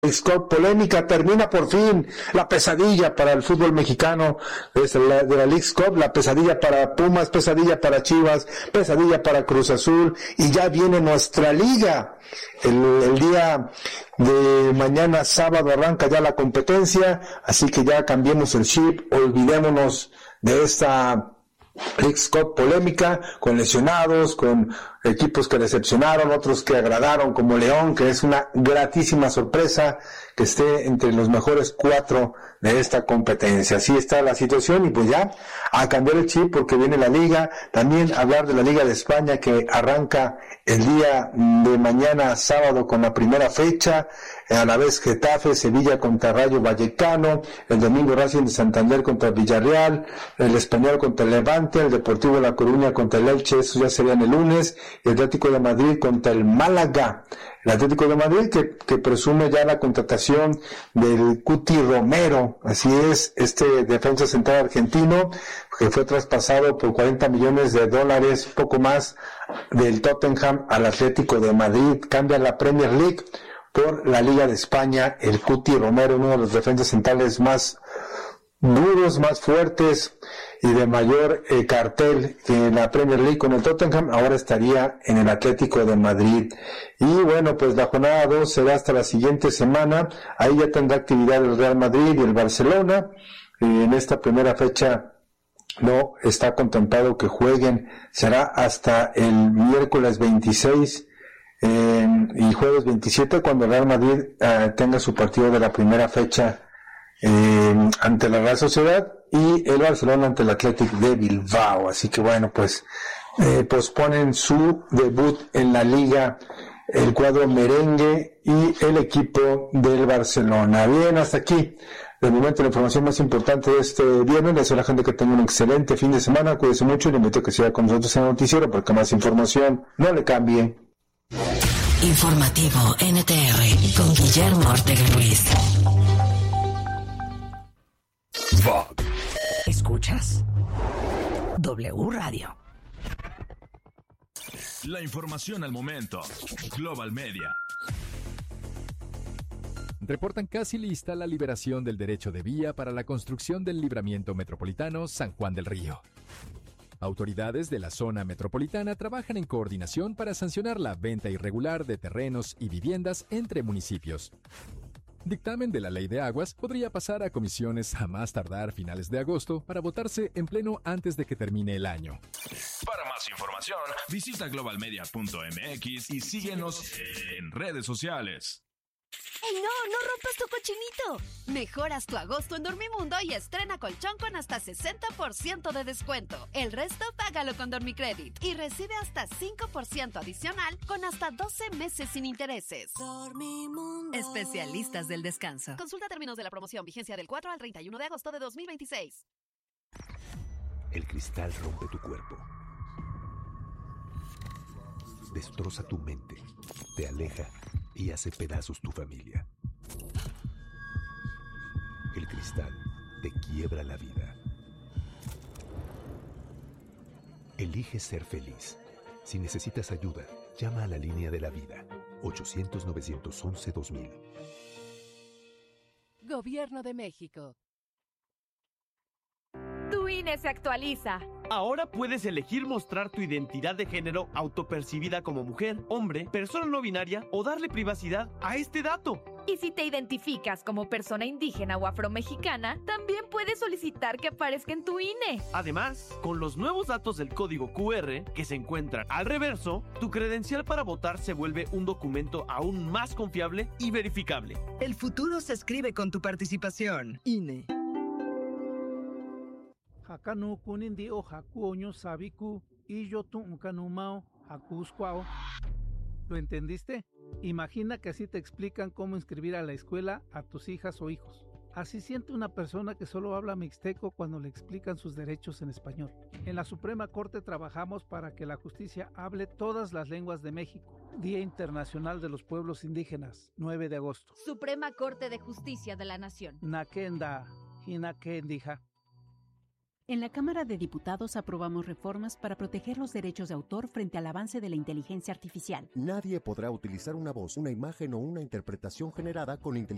Leagues Cup, polémica, termina por fin la pesadilla para el fútbol mexicano de la Leagues Cup, la pesadilla para Pumas, pesadilla para Chivas, pesadilla para Cruz Azul, y ya viene nuestra liga. El día de mañana sábado arranca ya la competencia, así que ya cambiemos el chip, olvidémonos de esta Leagues Cup polémica, con lesionados, con equipos que decepcionaron, otros que agradaron, como León, que es una gratísima sorpresa que esté entre los mejores 4 de esta competencia. Así está la situación, y pues ya a cambiar el chip porque viene la liga. También hablar de la Liga de España, que arranca el día de mañana sábado con la primera fecha, a la vez Getafe, Sevilla contra Rayo Vallecano, el domingo Racing de Santander contra Villarreal, el Español contra el Levante, el Deportivo de La Coruña contra el Elche, eso ya serían el lunes, y el Atlético de Madrid contra el Málaga. El Atlético de Madrid que presume ya la contratación del Cuti Romero, así es, este defensa central argentino que fue traspasado por $40 millones, poco más, del Tottenham al Atlético de Madrid. Cambia la Premier League por la Liga de España. El Cuti Romero, uno de los defensas centrales más duros, más fuertes y de mayor cartel que en la Premier League con el Tottenham, ahora estaría en el Atlético de Madrid. Y bueno, pues la jornada 2 será hasta la siguiente semana. Ahí ya tendrá actividad el Real Madrid y el Barcelona. En esta primera fecha no está contemplado que jueguen, será hasta el miércoles 26 y jueves 27, cuando el Real Madrid tenga su partido de la primera fecha ante la Real Sociedad, y el Barcelona ante el Athletic de Bilbao. Así que bueno, pues posponen su debut en la liga el cuadro merengue y el equipo del Barcelona. Bien, hasta aquí de momento la información más importante de este viernes. Les deseo a la gente que tenga un excelente fin de semana, cuídese mucho y le invito a que siga con nosotros en el noticiero, porque más información no le cambie. Informativo NTR con Guillermo Ortega Ruiz. ¿Escuchas? W Radio. La información al momento. Global Media. Reportan casi lista la liberación del derecho de vía para la construcción del libramiento metropolitano San Juan del Río. Autoridades de la zona metropolitana trabajan en coordinación para sancionar la venta irregular de terrenos y viviendas entre municipios. Dictamen de la Ley de Aguas podría pasar a comisiones a más tardar finales de agosto para votarse en pleno antes de que termine el año. Para más información, visita globalmedia.mx y síguenos en redes sociales. ¡Ey, no rompas tu cochinito! Mejoras tu agosto en Dormimundo y estrena colchón con hasta 60% de descuento. El resto págalo con Dormicredit y recibe hasta 5% adicional con hasta 12 meses sin intereses. Dormimundo. Especialistas del descanso. Consulta términos de la promoción, vigencia del 4 al 31 de agosto de 2026. El cristal rompe tu cuerpo, destroza tu mente, te aleja y hace pedazos tu familia. El cristal te quiebra la vida. Elige ser feliz. Si necesitas ayuda, llama a la línea de la vida. 800-911-2000. Gobierno de México. Tu INE se actualiza. Ahora puedes elegir mostrar tu identidad de género autopercibida como mujer, hombre, persona no binaria o darle privacidad a este dato. Y si te identificas como persona indígena o afromexicana, también puedes solicitar que aparezca en tu INE. Además, con los nuevos datos del código QR que se encuentran al reverso, tu credencial para votar se vuelve un documento aún más confiable y verificable. El futuro se escribe con tu participación. INE. Hakanu kunindi o hakuoño sabiku y yo tuncanumao hakuscuao. ¿Lo entendiste? Imagina que así te explican cómo inscribir a la escuela a tus hijas o hijos. Así siente una persona que solo habla mixteco cuando le explican sus derechos en español. En la Suprema Corte trabajamos para que la justicia hable todas las lenguas de México. Día Internacional de los Pueblos Indígenas, 9 de agosto. Suprema Corte de Justicia de la Nación. Nakenda, Hinakendija. En la Cámara de Diputados aprobamos reformas para proteger los derechos de autor frente al avance de la inteligencia artificial. Nadie podrá utilizar una voz, una imagen o una interpretación generada con inteligencia